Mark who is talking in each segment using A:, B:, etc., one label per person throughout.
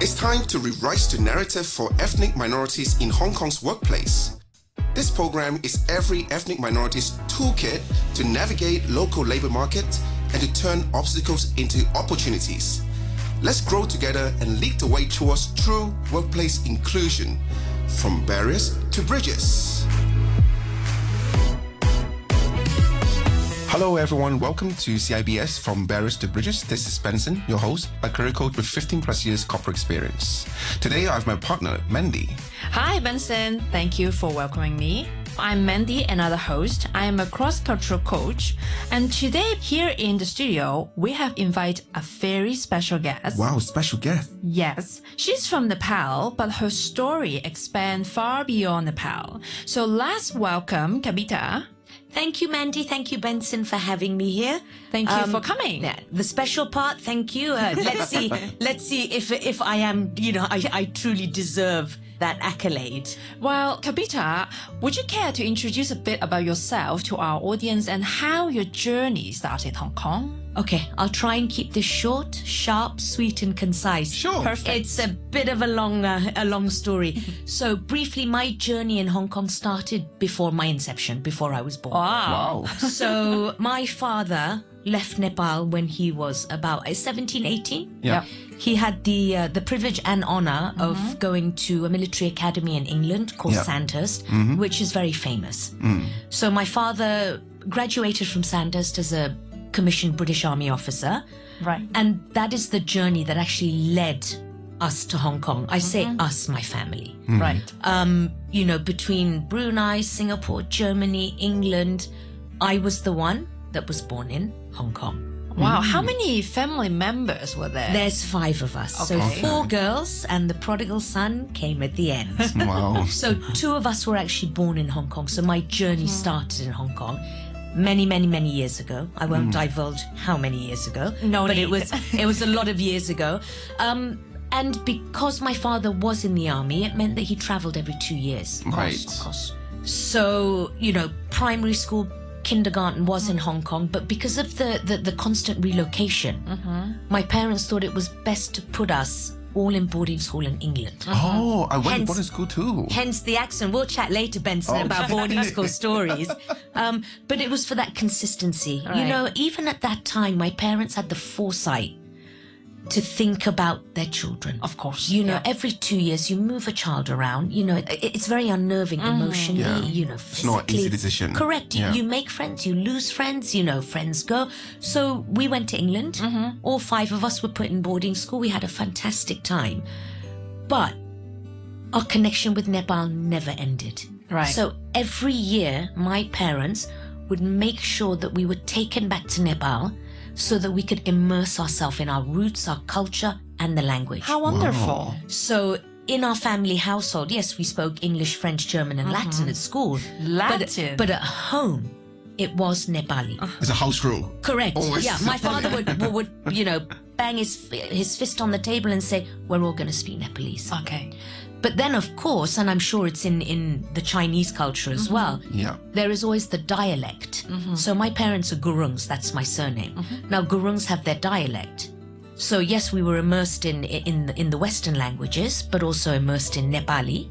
A: It's time to rewrite the narrative for ethnic minorities in Hong Kong's workplace. This program is every ethnic minority's toolkit to navigate local labor market and to turn obstacles into opportunities. Let's grow together and lead the way towards true workplace inclusion, from barriers to bridges. Hello everyone, welcome to CIBS From Barriers to Bridges. This is Benson, your host, a career coach with 15 plus years corporate experience. Today I have my partner, Mandy.
B: Hi Benson, thank you for welcoming me. I'm Mandy, another host. I am a cross-cultural coach. And today here in the studio, we have invited a very special guest.
A: Wow, special guest.
B: Yes, she's from Nepal, but her story expands far beyond Nepal. So let's welcome Kavita.
C: Thank you, Mandy. Thank you, Benson, for having me here.
B: Thank you for coming.
C: Yeah, the special part, thank you. Let's see if I am, I truly deserve that accolade.
B: Well, Kavita, would you care to introduce a bit about yourself to our audience and how your journey started in Hong Kong?
C: Okay, I'll try and keep this short, sharp, sweet, and concise.
A: Sure.
B: Perfect.
C: It's a bit of a long story. So briefly, my journey in Hong Kong started before my inception, before I was born.
B: Wow.
C: So my father left Nepal when he was about 17, 18.
A: Yeah.
C: He had the privilege and honor of going to a military academy in England called Sandhurst, which is very famous. So my father graduated from Sandhurst as a commissioned British Army officer.
B: Right.
C: And that is the journey that actually led us to Hong Kong. I say us, my family.
B: Right.
C: Between Brunei, Singapore, Germany, England, I was the one that was born in Hong Kong.
B: Wow. How many family members were there?
C: There's 5 of us.
B: Okay.
C: So 4 girls and the prodigal son came at the end.
A: Wow.
C: So 2 of us were actually born in Hong Kong. So my journey started in Hong Kong many, many, many years ago. I won't divulge how many years ago.
B: No
C: but
B: need.
C: it was a lot of years ago. And because my father was in the army, it meant that he traveled every 2 years.
A: Right.
B: Of course.
C: So, primary school, kindergarten was in Hong Kong, but because of the constant relocation, my parents thought it was best to put us all in boarding school in England.
A: Oh, I went to
C: Hence-
A: boarding school too.
C: Hence the accent. We'll chat later, Benson, about boarding school stories. But it was for that consistency.
B: Right.
C: Even at that time, my parents had the foresight to think about their children.
B: Of course.
C: Every 2 years you move a child around. It's very unnerving emotionally,
A: Yeah.
C: physically.
A: It's not an easy decision.
C: Correct.
A: Yeah.
C: You make friends, you lose friends, friends go. So we went to England. All 5 of us were put in boarding school. We had a fantastic time. But our connection with Nepal never ended.
B: Right.
C: So every year, my parents would make sure that we were taken back to Nepal so that we could immerse ourselves in our roots, our culture, and the language.
B: How wonderful.
C: So in our family household, yes, we spoke English, French, German, and Latin at school.
B: Latin.
C: But at home, it was Nepali.
A: It's a house rule.
C: Correct.
A: Always.
C: Yeah, my father would bang his fist on the table and say, "We're all going to speak Nepalese."
B: Okay.
C: But then, of course, and I'm sure it's in the Chinese culture as well,
A: Yeah.
C: there is always the dialect. So my parents are Gurungs, that's my surname. Now, Gurungs have their dialect. So yes, we were immersed in the Western languages, but also immersed in Nepali.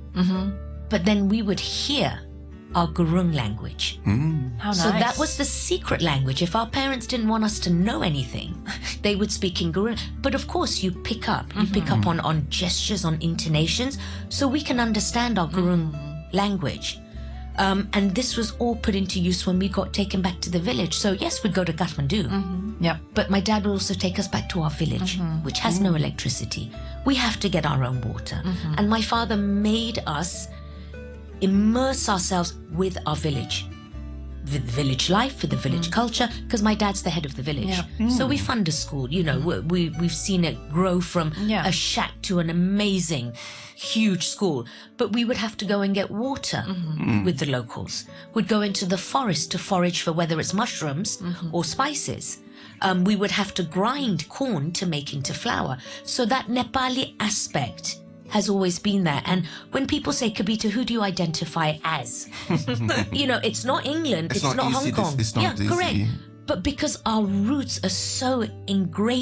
C: But then we would hear our Gurung language.
B: How nice.
C: So that was the secret language. If our parents didn't want us to know anything, they would speak in Gurung. But of course, you pick up on gestures, on intonations, so we can understand our Gurung language. And this was all put into use when we got taken back to the village. So yes, we'd go to Kathmandu,
B: Yep.
C: but my dad would also take us back to our village, which has no electricity. We have to get our own water. And my father made us immerse ourselves with our village, with village life, with the village culture, because my dad's the head of the village.
B: Yeah.
C: So we fund a school, we've seen it grow from
B: Yeah.
C: a shack to an amazing, huge school. But we would have to go and get water with the locals. We'd go into the forest to forage for whether it's mushrooms or spices. We would have to grind corn to make into flour. So that Nepali aspect has always been there. And when people say, Kavita, who do you identify as? It's not England, it's not Hong
A: easy.
C: Kong.
A: It's not easy.
C: Correct. But because our roots are so ingrained